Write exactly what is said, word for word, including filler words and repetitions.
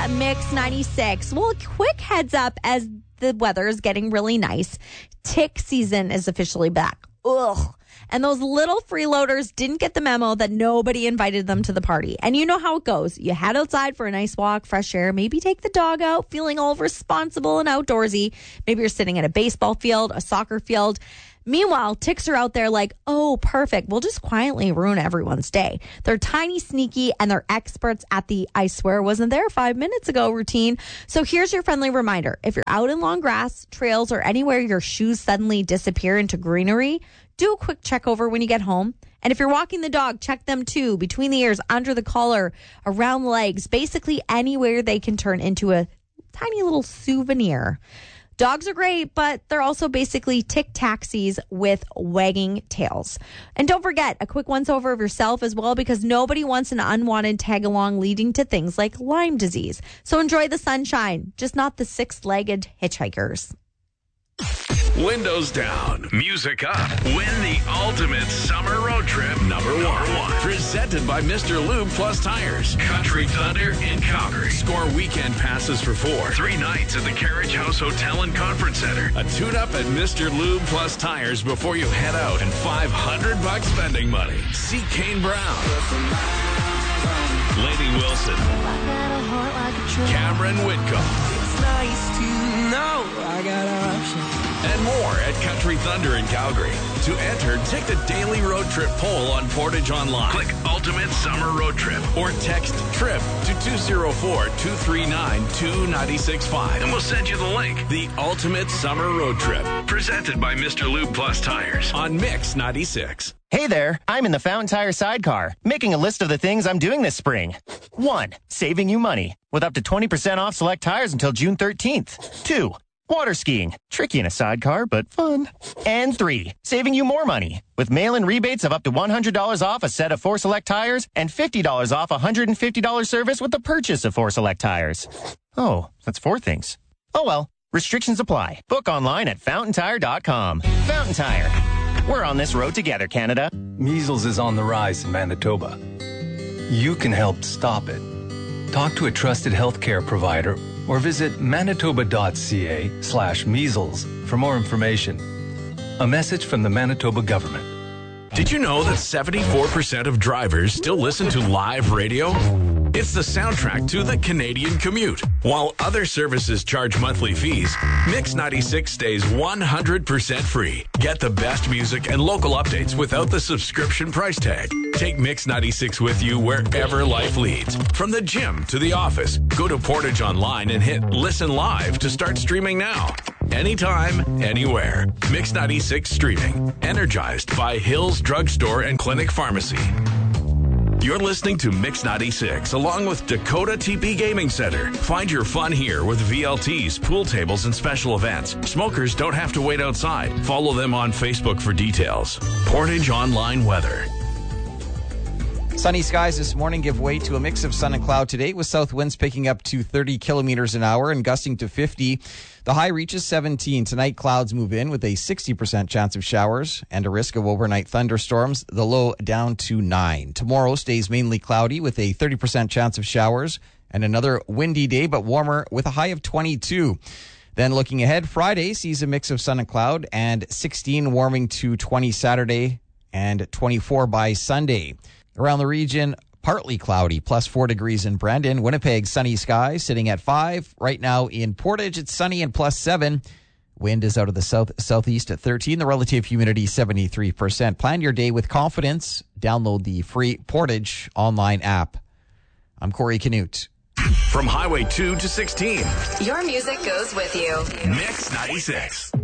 at Mix ninety-six. Well, quick heads up as the weather is getting really nice. Tick season is officially back. Ugh. And those little freeloaders didn't get the memo that nobody invited them to the party. And you know how it goes. You head outside for a nice walk, fresh air, maybe take the dog out, feeling all responsible and outdoorsy. Maybe you're sitting at a baseball field, a soccer field. Meanwhile, ticks are out there like, oh, perfect. We'll just quietly ruin everyone's day. They're tiny, sneaky, and they're experts at the I swear wasn't there five minutes ago routine. So here's your friendly reminder. If you're out in long grass, trails, or anywhere your shoes suddenly disappear into greenery, do a quick check over when you get home. And if you're walking the dog, check them too, between the ears, under the collar, around the legs, basically anywhere they can turn into a tiny little souvenir. Dogs are great, but they're also basically tick taxis with wagging tails. And don't forget, a quick once-over of yourself as well, because nobody wants an unwanted tag-along leading to things like Lyme disease. So enjoy the sunshine, just not the six-legged hitchhikers. Windows down, music up. Win the ultimate summer road trip number one. Number one. Presented by Mister Lube Plus Tires. Country Thunder in Calgary. Score weekend passes for four. Three nights at the Carriage House Hotel and Conference Center. A tune-up at Mister Lube Plus Tires before you head out. And five hundred bucks spending money. See Kane Brown. Lady Wilson. Cameron Whitcomb. It's nice to know I got options. And more at Country Thunder in Calgary. To enter, take the daily road trip poll on Portage Online. Click Ultimate Summer Road Trip or text TRIP to two zero four, two three nine, two nine six five and we'll send you the link. The Ultimate Summer Road Trip. Presented by Mister Lube Plus Tires on Mix ninety-six. Hey there, I'm in the Fountain Tire sidecar, making a list of the things I'm doing this spring. One, saving you money, with up to twenty percent off select tires until June thirteenth. Two, water skiing, tricky in a sidecar, but fun. And three, saving you more money, with mail-in rebates of up to one hundred dollars off a set of four select tires and fifty dollars off a one hundred fifty dollars service with the purchase of four select tires. Oh, that's four things. Oh well, restrictions apply. Book online at fountain tire dot com. Fountain Tire. We're on this road together, Canada. Measles is on the rise in Manitoba. You can help stop it. Talk to a trusted healthcare provider or visit manitoba.ca slash measles for more information. A message from the Manitoba government. Did you know that seventy-four percent of drivers still listen to live radio? It's the soundtrack to the Canadian commute. While other services charge monthly fees, Mix ninety-six stays one hundred percent free. Get the best music and local updates without the subscription price tag. Take Mix ninety-six with you wherever life leads. From the gym to the office, go to Portage Online and hit Listen Live to start streaming now. Anytime, anywhere. Mix ninety-six streaming. Energized by Hills Drugstore and Clinic Pharmacy. You're listening to Mix ninety-six along with Dakota T P Gaming Center. Find your fun here with V L Ts, pool tables, and special events. Smokers don't have to wait outside. Follow them on Facebook for details. Portage Online Weather. Sunny skies this morning give way to a mix of sun and cloud today, with south winds picking up to thirty kilometers an hour and gusting to fifty. The high reaches seventeen. Tonight, clouds move in with a sixty percent chance of showers and a risk of overnight thunderstorms. The low down to nine. Tomorrow stays mainly cloudy with a thirty percent chance of showers and another windy day, but warmer with a high of twenty-two. Then looking ahead, Friday sees a mix of sun and cloud and sixteen, warming to twenty Saturday and twenty-four by Sunday. Around the region, partly cloudy, plus four degrees in Brandon. Winnipeg, sunny skies, sitting at five. Right now in Portage, it's sunny and plus seven. Wind is out of the south southeast at thirteen. The relative humidity, seventy-three percent. Plan your day with confidence. Download the free Portage online app. I'm Corey Canute. From Highway two to sixteen. Your music goes with you. Mix ninety-six.